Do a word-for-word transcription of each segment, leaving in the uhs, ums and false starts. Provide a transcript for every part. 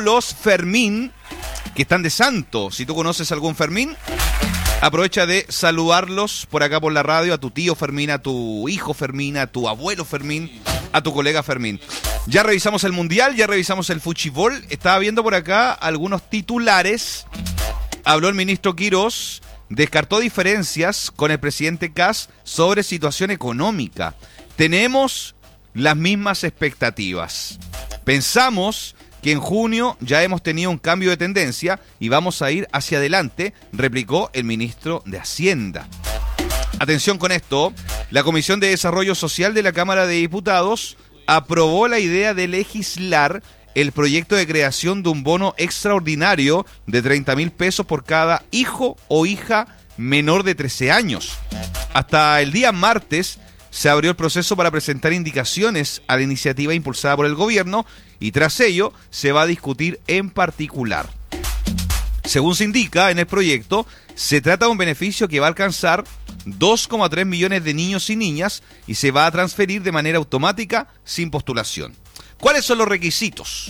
los Fermín, que están de santo. Si tú conoces algún Fermín, aprovecha de saludarlos por acá por la radio, a tu tío Fermín, a tu hijo Fermín, a tu abuelo Fermín, a tu colega Fermín. Ya revisamos el Mundial, ya revisamos el Fuchibol. Estaba viendo por acá algunos titulares. Habló el ministro Quirós, descartó diferencias con el presidente Kast sobre situación económica. Tenemos las mismas expectativas. Pensamos que en junio ya hemos tenido un cambio de tendencia y vamos a ir hacia adelante, replicó el ministro de Hacienda. Atención con esto, la Comisión de Desarrollo Social de la Cámara de Diputados aprobó la idea de legislar el proyecto de creación de un bono extraordinario de treinta mil pesos por cada hijo o hija menor de trece años. Hasta el día martes se abrió el proceso para presentar indicaciones a la iniciativa impulsada por el gobierno y tras ello se va a discutir en particular. Según se indica en el proyecto, se trata de un beneficio que va a alcanzar dos coma tres millones de niños y niñas y se va a transferir de manera automática sin postulación. ¿Cuáles son los requisitos?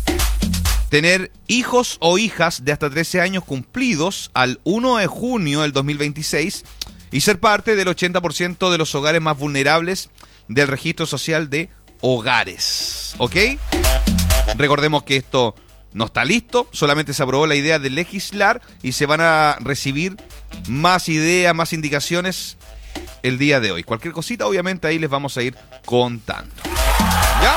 Tener hijos o hijas de hasta trece años cumplidos al primero de junio del dos mil veintiséis y ser parte del ochenta por ciento de los hogares más vulnerables del registro social de hogares. ¿Ok? Recordemos que esto no está listo, solamente se aprobó la idea de legislar y se van a recibir más ideas, más indicaciones el día de hoy. Cualquier cosita, obviamente, ahí les vamos a ir contando. ¿Ya?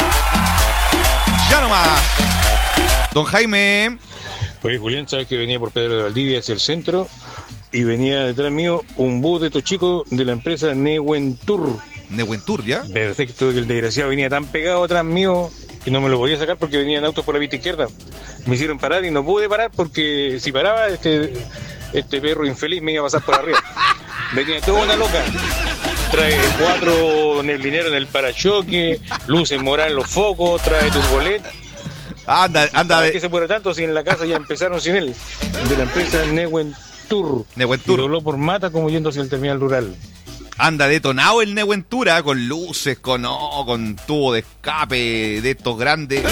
¡Ya nomás! Don Jaime. Oye, Julián, sabes que venía por Pedro de Valdivia hacia el centro y venía detrás mío un bus de estos chicos de la empresa Newentur. Newentur, ¿ya? Perfecto, que el desgraciado venía tan pegado atrás mío que no me lo podía sacar porque venían autos por la vista izquierda. Me hicieron parar y no pude parar porque si paraba este, este perro infeliz me iba a pasar por arriba. Venía toda una loca. Trae cuatro neblineros en el parachoque, luces moradas en los focos, trae turboleta. Anda, anda. ¿Por qué se puede tanto si en la casa ya empezaron sin él? De la empresa Newentur. Newentur. Y dobló por mata como yendo hacia el terminal rural. Anda detonado el Newentura con luces, con, oh, con tubo de escape de estos grandes.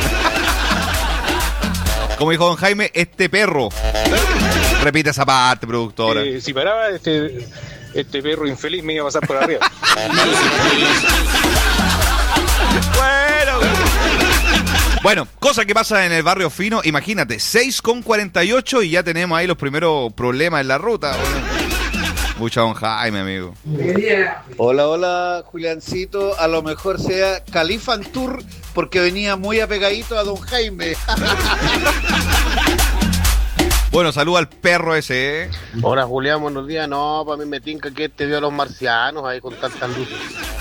Como dijo don Jaime, este perro. Repite esa parte, productora. Eh, si paraba este... Este perro infeliz me iba a pasar por arriba. Bueno, bueno, cosa que pasa en el barrio fino, imagínate, seis con cuarenta y ocho y ya tenemos ahí los primeros problemas en la ruta. Mucha don Jaime, amigo. Hola, hola, Juliancito. A lo mejor sea Califantur porque venía muy apegadito a don Jaime. Bueno, saluda al perro ese, ¿eh? Hola, Julián, buenos días. No, para mí me tinca que este vio a los marcianos ahí con tantas luces.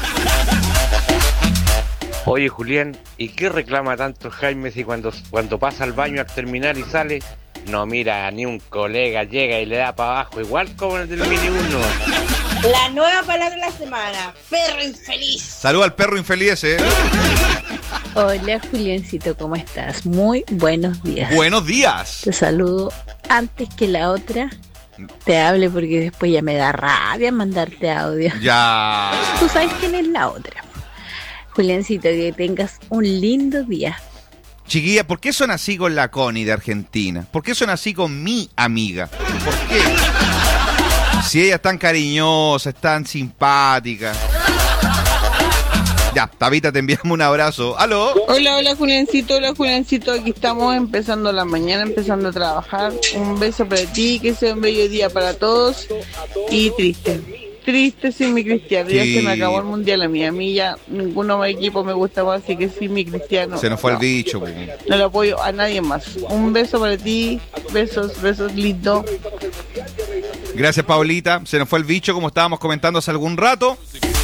Oye, Julián, ¿y qué reclama tanto Jaime si cuando, cuando pasa al baño al terminar y sale, no mira ni un colega, llega y le da para abajo, igual como en el del mini uno? La nueva palabra de la semana, perro infeliz. Saluda al perro infeliz ese, ¿eh? Hola, Juliancito, ¿cómo estás? Muy buenos días. Buenos días. Te saludo antes que la otra te hable porque después ya me da rabia mandarte audio. Ya. Tú sabes quién es la otra. Juliancito, que tengas un lindo día. Chiquilla, ¿por qué son así con la Connie de Argentina? ¿Por qué son así con mi amiga? ¿Por qué? Si ella es tan cariñosa, es tan simpática. Ya, Tabita, te enviamos un abrazo. ¿Aló? Hola, hola, Juliancito, hola, Juliancito. Aquí estamos empezando la mañana, empezando a trabajar. Un beso para ti, que sea un bello día para todos. Y triste. Triste sin mi Cristiano. Sí. Ya se me acabó el mundial a mí. A mí ya ninguno de mi equipo me gusta más, así que sin mi Cristiano. Se nos fue no, el bicho. Pues. No le apoyo a nadie más. Un beso para ti. Besos, besos, lindo. Gracias, Paulita. Se nos fue el bicho, como estábamos comentando hace algún rato.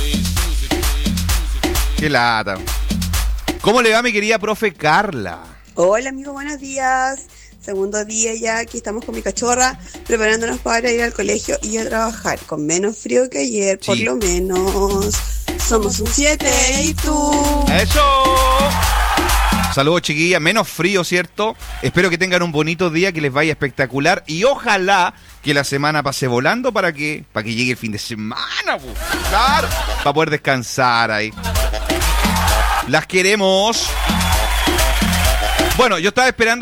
Qué lata. ¿Cómo le va, mi querida profe Carla? Hola, amigo, buenos días. Segundo día ya, aquí estamos con mi cachorra, preparándonos para ir al colegio y a trabajar, con menos frío que ayer, sí. Por lo menos. Somos un siete y tú. ¡Eso! Saludos, chiquillas. Menos frío, ¿cierto? Espero que tengan un bonito día, que les vaya espectacular y ojalá que la semana pase volando para que, para que llegue el fin de semana, pues. Claro, para poder descansar ahí. Las queremos. Bueno, yo estaba esperando